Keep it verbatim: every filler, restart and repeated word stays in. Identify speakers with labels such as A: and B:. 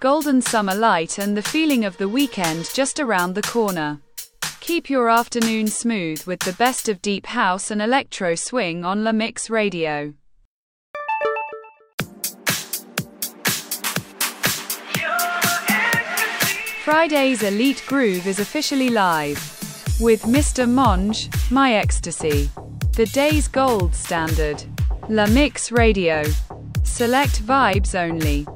A: golden summer light and the feeling of the weekend just around the corner. Keep your afternoon smooth with the best of deep house and electro swing on La Mix Radio. Friday's Elite Groove is officially live. With Mister Monge, My Ecstasy. The day's gold standard. La Mix Radio. Select vibes only.